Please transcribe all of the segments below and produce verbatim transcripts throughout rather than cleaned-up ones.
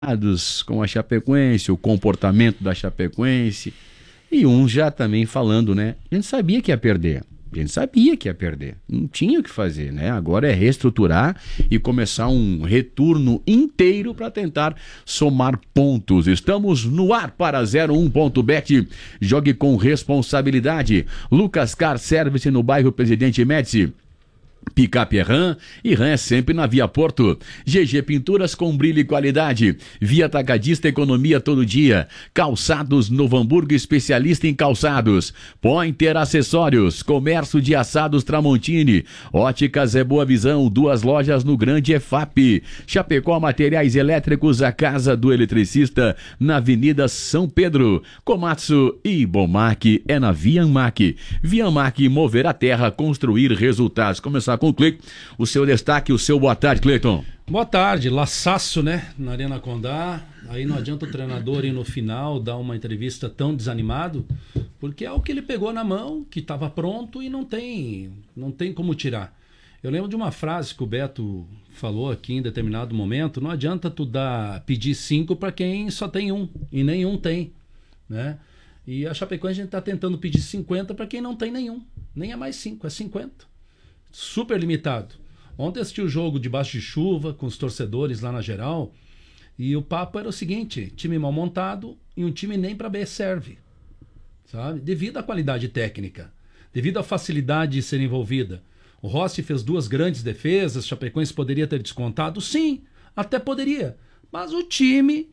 com a Chapecoense, o comportamento da Chapecoense, e uns já também falando, né? A gente sabia que ia perder, a gente sabia que ia perder, não tinha o que fazer, né? Agora é reestruturar e começar um retorno inteiro para tentar somar pontos. Estamos no ar para zero um ponto bet, jogue com responsabilidade. Lucas Car Service no bairro Presidente Médici. Picape é RAM e RAM é sempre na Via Porto. G G Pinturas com brilho e qualidade. Via Atacadista, economia todo dia. Calçados Novo Hamburgo, especialista em calçados. Pointer Acessórios, comércio de assados Tramontini. Óticas é Boa Visão, duas lojas no Grande E F A P. Chapecó Materiais Elétricos, a casa do eletricista na Avenida São Pedro. Komatsu e Bomac é na Vianmac. Vianmac, mover a terra, construir resultados. Começar com o Cleiton, o seu destaque, o seu boa tarde, Cleiton. Boa tarde, laçaço, né, na Arena Condá. Aí não adianta o treinador ir no final dar uma entrevista tão desanimado, porque é o que ele pegou na mão, que estava pronto e não tem, não tem como tirar. Eu lembro de uma frase que o Beto falou aqui em determinado momento: não adianta tu dar, pedir cinco para quem só tem um, e nenhum tem, né? E a Chapecoense a gente está tentando pedir cinquenta para quem não tem nenhum, nem é mais cinco, é cinquenta. Super limitado. Ontem assisti o jogo debaixo de chuva com os torcedores lá na geral, e o papo era o seguinte: time mal montado e um time nem para B serve, sabe? Devido à qualidade técnica, devido à facilidade de ser envolvida. O Rossi fez duas grandes defesas, Chapecoense poderia ter descontado, sim, até poderia, mas o time,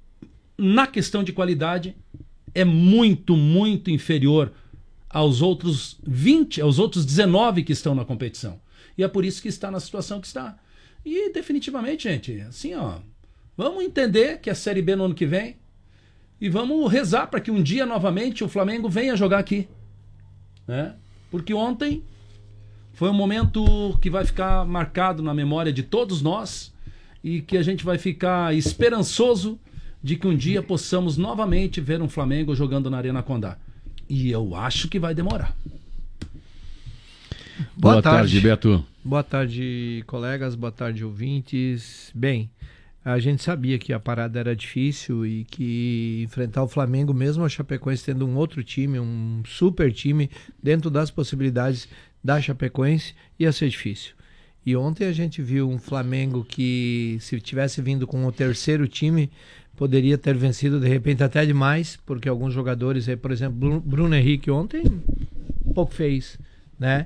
na questão de qualidade, é muito, muito inferior aos outros vinte, aos outros dezenove que estão na competição. E é por isso que está na situação que está. E definitivamente, gente, assim, ó, vamos entender que a Série B no ano que vem e vamos rezar para que um dia novamente o Flamengo venha jogar aqui, né? Porque ontem foi um momento que vai ficar marcado na memória de todos nós e que a gente vai ficar esperançoso de que um dia possamos novamente ver um Flamengo jogando na Arena Condá. E eu acho que vai demorar. Boa, Boa tarde. tarde, Beto. Boa tarde, colegas. Boa tarde, ouvintes. Bem, a gente sabia que a parada era difícil e que enfrentar o Flamengo, mesmo a Chapecoense tendo um outro time, um super time, dentro das possibilidades da Chapecoense, ia ser difícil. E ontem a gente viu um Flamengo que, se tivesse vindo com o terceiro time, poderia ter vencido de repente até demais, porque alguns jogadores, por exemplo, Bruno Henrique ontem pouco fez, né?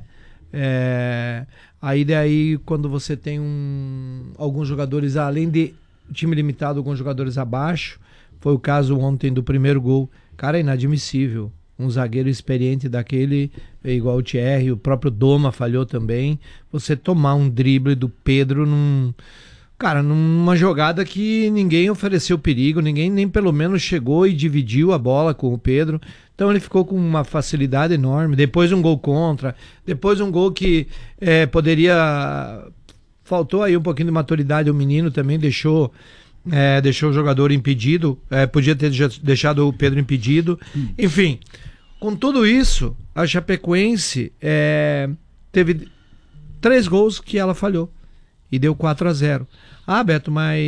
É, aí daí quando você tem um, alguns jogadores, além de time limitado, alguns jogadores abaixo, foi o caso ontem do primeiro gol, cara, é inadmissível. Um zagueiro experiente daquele, igual o Thierry, o próprio Doma falhou também, você tomar um drible do Pedro num... Cara, numa jogada que ninguém ofereceu perigo, ninguém nem pelo menos chegou e dividiu a bola com o Pedro. Então ele ficou com uma facilidade enorme. Depois um gol contra, depois um gol que é, poderia... Faltou aí um pouquinho de maturidade ao menino também, deixou, é, deixou o jogador impedido, é, podia ter deixado o Pedro impedido. Enfim, com tudo isso, a Chapecoense é, teve três gols que ela falhou e deu quatro a zero. Ah, Beto, mas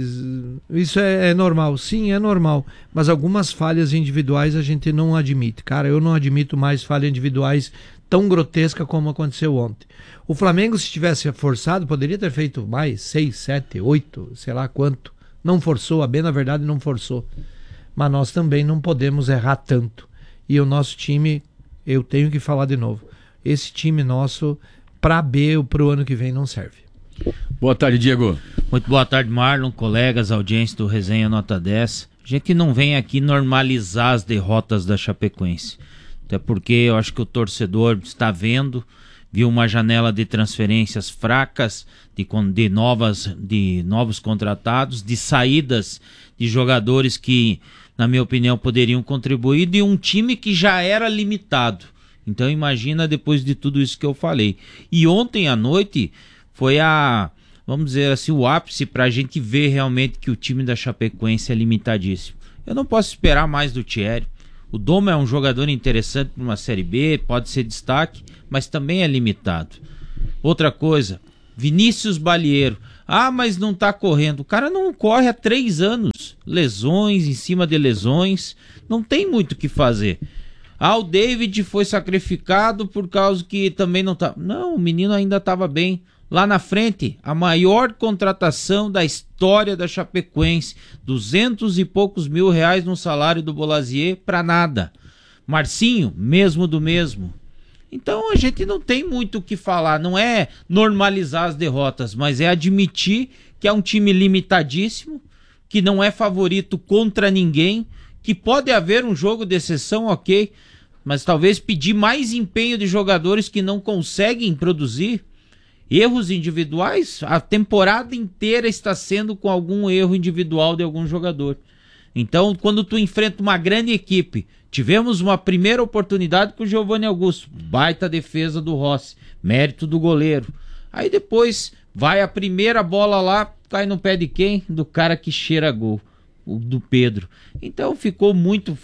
isso é, é normal. Sim, é normal. Mas algumas falhas individuais a gente não admite. Cara, eu não admito mais falhas individuais tão grotescas como aconteceu ontem. O Flamengo, se tivesse forçado, poderia ter feito mais, seis, sete, oito, sei lá quanto. Não forçou, a bem na verdade não forçou. Mas nós também não podemos errar tanto. E o nosso time, eu tenho que falar de novo, esse time nosso, para B, para o ano que vem, não serve. Boa tarde, Diego. Muito boa tarde, Marlon, colegas, audiência do Resenha Nota dez. A gente não vem aqui normalizar as derrotas da Chapecoense, até porque eu acho que o torcedor está vendo, viu uma janela de transferências fracas, de, de, novas, de novos contratados, de saídas de jogadores que, na minha opinião, poderiam contribuir, de um time que já era limitado. Então imagina depois de tudo isso que eu falei. E ontem à noite foi a, vamos dizer assim, o ápice para a gente ver realmente que o time da Chapecoense é limitadíssimo. Eu não posso esperar mais do Thierry. O Doma é um jogador interessante para uma Série B, pode ser destaque, mas também é limitado. Outra coisa, Vinícius Balieiro. Ah, mas não tá correndo. O cara não corre há três anos. Lesões em cima de lesões. Não tem muito o que fazer. Ah, o David foi sacrificado por causa que também não tá... Não, o menino ainda estava bem. Lá na frente, a maior contratação da história da Chapecoense. Duzentos e poucos mil reais no salário do Bolazier para nada. Marcinho, mesmo do mesmo. Então a gente não tem muito o que falar. Não é normalizar as derrotas, mas é admitir que é um time limitadíssimo, que não é favorito contra ninguém, que pode haver um jogo de exceção, ok, mas talvez pedir mais empenho de jogadores que não conseguem produzir. Erros individuais, a temporada inteira está sendo com algum erro individual de algum jogador. Então, quando tu enfrenta uma grande equipe, tivemos uma primeira oportunidade com o Giovanni Augusto, baita defesa do Rossi, mérito do goleiro. Aí depois vai a primeira bola lá, cai no pé de quem? Do cara que cheira gol, o do Pedro. Então ficou muito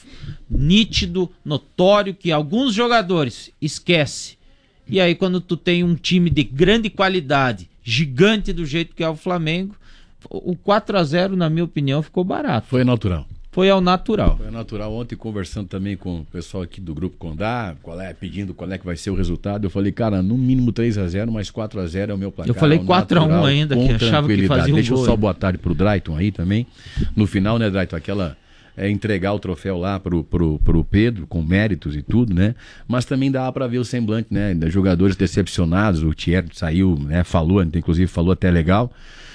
nítido, notório que alguns jogadores esquecem. E aí quando tu tem um time de grande qualidade, gigante do jeito que é o Flamengo, o quatro a zero, na minha opinião, ficou barato. Foi natural. Foi ao natural. Foi ao natural. Ontem, conversando também com o pessoal aqui do Grupo Condá, qual é, pedindo qual é que vai ser o resultado, eu falei, cara, no mínimo três a zero, mas quatro a zero é o meu placar. Eu falei quatro a um ainda, que achava que fazia um Deixa gol. eu só boa tarde pro Drayton aí também. No final, né, Drayton, aquela... É entregar o troféu lá pro, pro, pro Pedro, com méritos e tudo, né? Mas também dá para ver o semblante, né? De jogadores decepcionados, o Thierry saiu, né? Falou, inclusive falou até legal,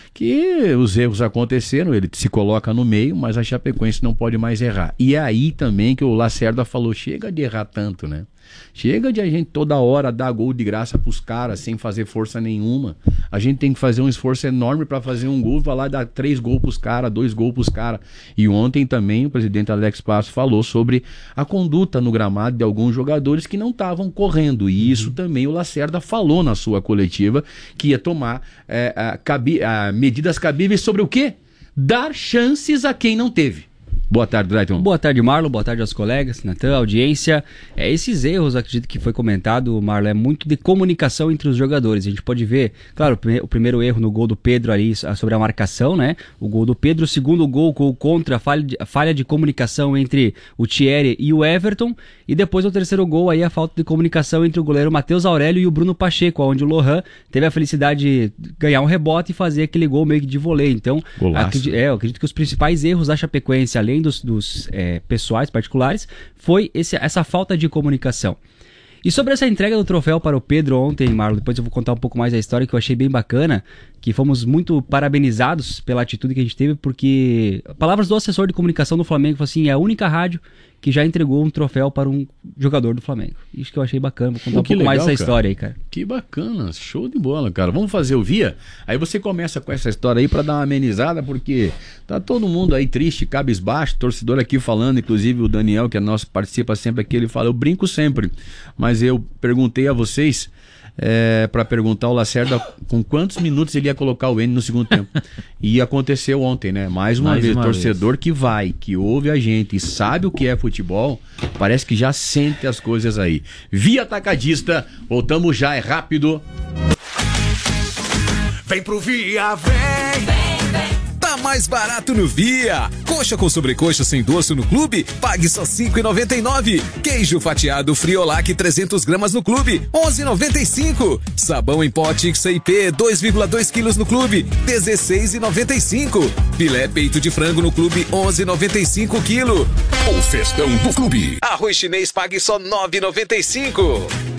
que os erros aconteceram, ele se coloca no meio, mas a Chapecoense não pode mais errar. E é aí também que o Lacerda falou, chega de errar tanto, né? Chega de a gente toda hora dar gol de graça pros caras sem fazer força nenhuma. A gente tem que fazer um esforço enorme para fazer um gol, vai lá dar três gols pros caras, dois gols pros caras. E ontem também o presidente Alex Passo falou sobre a conduta no gramado de alguns jogadores que não estavam correndo. E isso uhum. também o Lacerda falou na sua coletiva, que ia tomar é, a, cabi, a, medidas cabíveis sobre o quê? Dar chances a quem não teve. Boa tarde, Drayton. Boa tarde, Marlon. Boa tarde aos colegas, Natan, audiência. É, esses erros, acredito que foi comentado, Marlon, é muito de comunicação entre os jogadores. A gente pode ver, claro, o primeiro erro no gol do Pedro ali sobre a marcação, né? O gol do Pedro, o segundo gol, gol contra a falha de, a falha de comunicação entre o Thierry e o Everton. E depois o terceiro gol aí a falta de comunicação entre o goleiro Matheus Aurélio e o Bruno Pacheco, onde o Lohan teve a felicidade de ganhar um rebote e fazer aquele gol meio que de voleio. Então, acredito, é, eu acredito que os principais erros da Chapecoense, além dos, dos é, pessoais, particulares, foi esse, essa falta de comunicação. E sobre essa entrega do troféu para o Pedro ontem, Marlon, depois eu vou contar um pouco mais da história que eu achei bem bacana, que fomos muito parabenizados pela atitude que a gente teve, porque palavras do assessor de comunicação do Flamengo, falou assim, é a única rádio que já entregou um troféu para um jogador do Flamengo. Isso que eu achei bacana, vou contar Pô, um pouco legal, mais dessa cara. história aí, cara. Que bacana, show de bola, cara. Vamos fazer o Via? Aí você começa com essa história aí para dar uma amenizada, porque tá todo mundo aí triste, cabisbaixo, torcedor aqui falando, inclusive o Daniel, que é nosso, participa sempre aqui, ele fala, eu brinco sempre, mas eu perguntei a vocês, É, para perguntar ao Lacerda com quantos minutos ele ia colocar o N no segundo tempo. E aconteceu ontem, né? Mais uma Mais vez, uma torcedor vez. que vai, que ouve a gente e sabe o que é futebol, parece que já sente as coisas aí. Via Atacadista, voltamos já, é rápido. Vem pro Via, vem! Vem, vem! Tá mais barato no Via. Coxa com sobrecoxa sem dorso no clube, pague só cinco reais e noventa e nove centavos. Queijo fatiado Friolac trezentas gramas no clube, onze reais e noventa e cinco centavos. Sabão em pó Tixa I P dois vírgula dois quilos no clube, dezesseis reais e noventa e cinco centavos. Filé peito de frango no clube, onze reais e noventa e cinco centavos quilo. O festão do clube. Arroz chinês pague só nove reais e noventa e cinco centavos.